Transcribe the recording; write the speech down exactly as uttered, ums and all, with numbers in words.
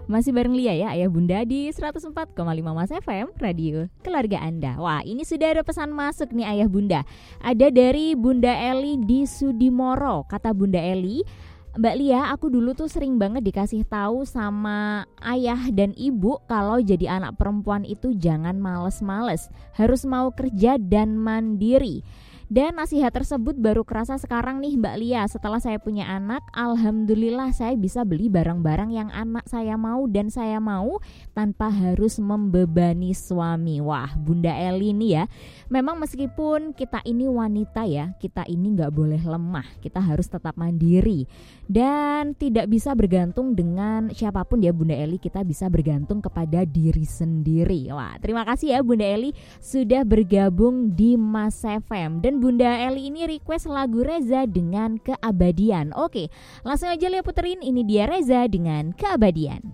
Masih bareng Lia ya, Ayah Bunda di seratus empat koma lima Mas F M, Radio Keluarga Anda. Wah, ini sudah ada pesan masuk nih Ayah Bunda. Ada dari Bunda Eli di Sudimoro. Kata Bunda Eli, Mbak Lia, aku dulu tuh sering banget dikasih tahu sama ayah dan ibu kalau jadi anak perempuan itu jangan males-males, harus mau kerja dan mandiri. Dan nasihat tersebut baru kerasa sekarang nih Mbak Lia. Setelah saya punya anak, alhamdulillah saya bisa beli barang-barang yang anak saya mau dan saya mau tanpa harus membebani suami. Wah, Bunda Eli nih ya, memang meskipun kita ini wanita ya, kita ini gak boleh lemah, kita harus tetap mandiri dan tidak bisa bergantung dengan siapapun ya Bunda Eli. Kita bisa bergantung kepada diri sendiri. Wah, terima kasih ya Bunda Eli sudah bergabung di Mas F M. Dan Bunda Eli ini request lagu Reza dengan Keabadian. Oke, langsung aja Lia puterin, ini dia Reza dengan Keabadian.